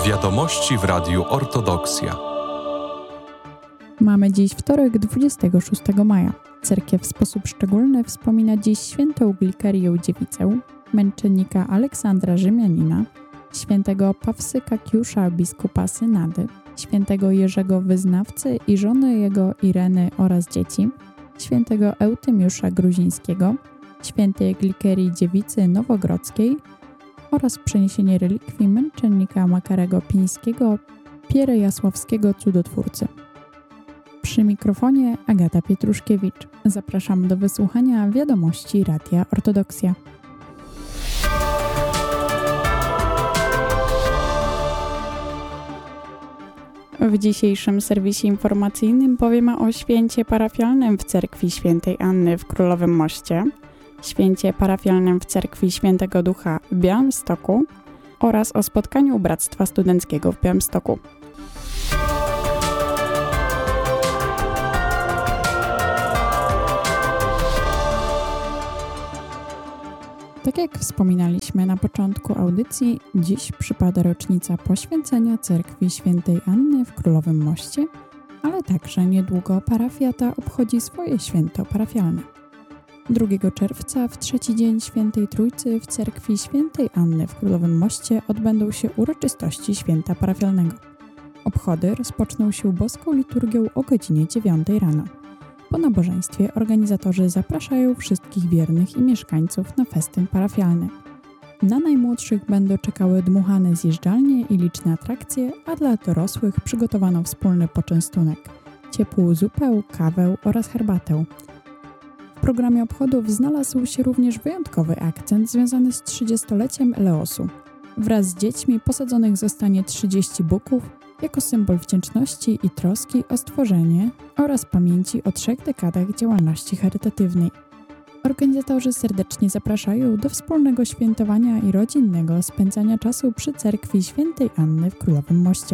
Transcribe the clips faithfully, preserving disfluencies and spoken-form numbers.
Wiadomości w Radiu Ortodoksja. Mamy dziś wtorek, dwudziestego szóstego maja. Cerkiew w sposób szczególny wspomina dziś świętą Glikerię Dziewicę, męczennika Aleksandra Rzymianina, świętego Pawsyka Kiusza, biskupa Synady, świętego Jerzego Wyznawcy i żony jego Ireny oraz dzieci, świętego Eutymiusza Gruzińskiego, świętej Glikerii Dziewicy Nowogrodzkiej oraz przeniesienie relikwii męczennika Makarego Pińskiego, Pierejasławskiego cudotwórcy. Przy mikrofonie Agata Pietruszkiewicz. Zapraszam do wysłuchania wiadomości Radia Ortodoksja. W dzisiejszym serwisie informacyjnym powiemy o święcie parafialnym w cerkwi Świętej Anny w Królowym Moście, święcie parafialnym w cerkwi Świętego Ducha w Białymstoku oraz o spotkaniu Bractwa Studenckiego w Białymstoku. Tak jak wspominaliśmy na początku audycji, dziś przypada rocznica poświęcenia cerkwi Świętej Anny w Królowym Moście, ale także niedługo parafia ta obchodzi swoje święto parafialne. drugiego czerwca, w trzeci dzień Świętej Trójcy, w cerkwi Świętej Anny w Królowym Moście odbędą się uroczystości święta parafialnego. Obchody rozpoczną się boską liturgią o godzinie dziewiątej rano. Po nabożeństwie organizatorzy zapraszają wszystkich wiernych i mieszkańców na festyn parafialny. Na najmłodszych będą czekały dmuchane zjeżdżalnie i liczne atrakcje, a dla dorosłych przygotowano wspólny poczęstunek, ciepłą zupę, kawę oraz herbatę. W programie obchodów znalazł się również wyjątkowy akcent związany z trzydziestoleciem Leosu. Wraz z dziećmi posadzonych zostanie trzydzieści buków jako symbol wdzięczności i troski o stworzenie oraz pamięci o trzech dekadach działalności charytatywnej. Organizatorzy serdecznie zapraszają do wspólnego świętowania i rodzinnego spędzania czasu przy cerkwi Świętej Anny w Królowym Moście.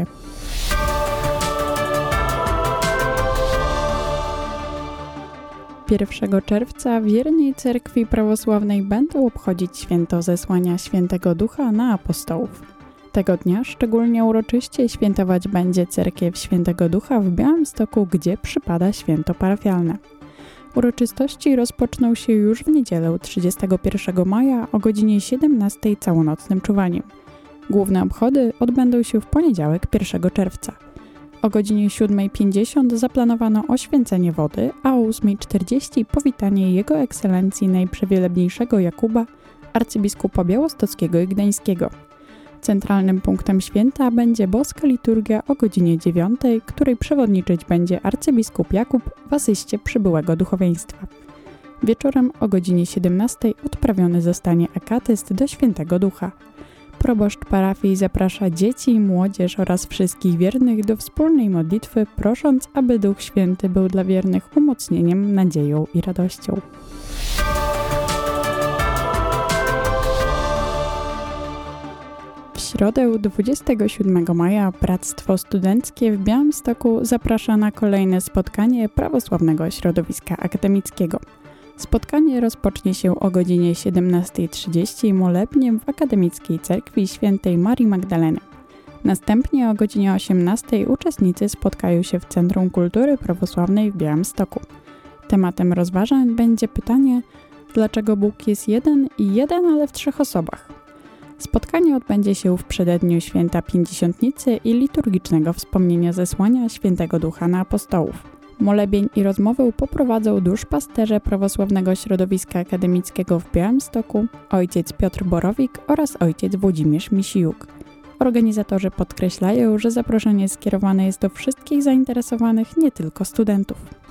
pierwszego czerwca wierni cerkwi prawosławnej będą obchodzić święto zesłania Świętego Ducha na apostołów. Tego dnia szczególnie uroczyście świętować będzie cerkiew Świętego Ducha w Białymstoku, gdzie przypada święto parafialne. Uroczystości rozpoczną się już w niedzielę trzydziestego pierwszego maja o godzinie siedemnastej całonocnym czuwaniem. Główne obchody odbędą się w poniedziałek pierwszego czerwca. O godzinie siódmej pięćdziesiąt zaplanowano oświęcenie wody, a o ósmej czterdzieści powitanie Jego Ekscelencji Najprzewielebniejszego Jakuba, arcybiskupa białostockiego i gdańskiego. Centralnym punktem święta będzie boska liturgia o godzinie dziewiątej, której przewodniczyć będzie arcybiskup Jakub w asyście przybyłego duchowieństwa. Wieczorem o godzinie siedemnastej odprawiony zostanie akatyst do Świętego Ducha. Proboszcz parafii zaprasza dzieci i młodzież oraz wszystkich wiernych do wspólnej modlitwy, prosząc, aby Duch Święty był dla wiernych umocnieniem, nadzieją i radością. W środę dwudziestego siódmego maja Bractwo Studenckie w Białymstoku zaprasza na kolejne spotkanie prawosławnego środowiska akademickiego. Spotkanie rozpocznie się o godzinie siedemnastej trzydzieści molebniem w Akademickiej Cerkwi Świętej Marii Magdaleny. Następnie o godzinie osiemnastej uczestnicy spotkają się w Centrum Kultury Prawosławnej w Białymstoku. Tematem rozważań będzie pytanie, dlaczego Bóg jest jeden i jeden, ale w trzech osobach. Spotkanie odbędzie się w przededniu święta Pięćdziesiątnicy i liturgicznego wspomnienia zesłania Świętego Ducha na apostołów. Molebień i rozmowę poprowadzą duszpasterze prawosławnego środowiska akademickiego w Białymstoku, ojciec Piotr Borowik oraz ojciec Włodzimierz Misijuk. Organizatorzy podkreślają, że zaproszenie skierowane jest do wszystkich zainteresowanych, nie tylko studentów.